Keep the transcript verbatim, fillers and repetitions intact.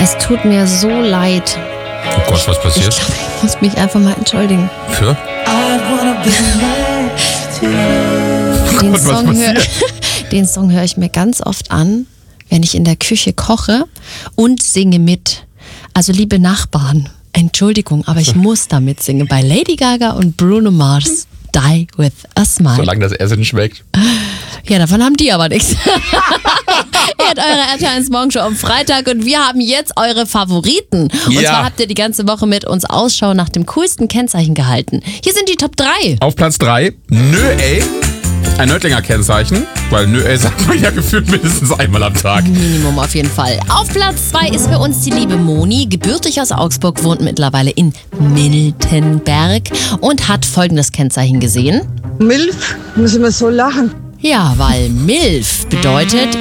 Es tut mir so leid. Oh Gott, was passiert? Ich glaube, ich muss mich einfach mal entschuldigen. Für? Den, Gott, was Song hör, passiert? den Song höre ich mir ganz oft an, wenn ich in der Küche koche und singe mit. Also liebe Nachbarn, Entschuldigung, aber ich muss damit singen. Bei Lady Gaga und Bruno Mars, Die With a Smile. Solange das Essen schmeckt. Ja, davon haben die aber nichts. Ihr habt eure R T L eins Morgenshow am Freitag und wir haben jetzt eure Favoriten. Und Ja. zwar habt ihr die ganze Woche mit uns Ausschau nach dem coolsten Kennzeichen gehalten. Hier sind die Top drei. Auf Platz drei, Nö ey. Ein Nördlinger Kennzeichen, weil Nö ey sagt man ja gefühlt mindestens einmal am Tag. Minimum auf jeden Fall. Auf Platz zwei ist für uns die liebe Moni, gebürtig aus Augsburg, wohnt mittlerweile in Miltenberg und hat folgendes Kennzeichen gesehen. Milf, muss immer so lachen. Ja, weil Milf bedeutet,